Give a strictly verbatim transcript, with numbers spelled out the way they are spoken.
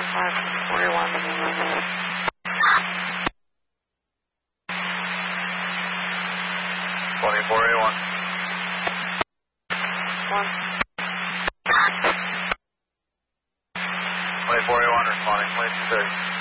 five forty-one. twenty-four eighty-one. One. twenty-four eighty-one responding, please, six.